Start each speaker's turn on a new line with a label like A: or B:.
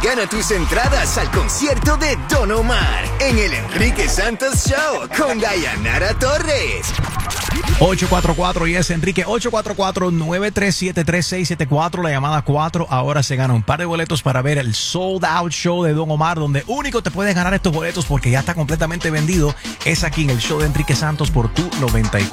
A: gana tus entradas al concierto de Don Omar en el Enrique Santos Show con Dayanara Torres.
B: 844 y es Enrique 844-937-3674, la llamada 4. Ahora se gana un par de boletos para ver el Sold Out Show de Don Omar, donde único te puedes ganar estos boletos porque ya está completamente vendido. Es aquí en el show de Enrique Santos por tu 94.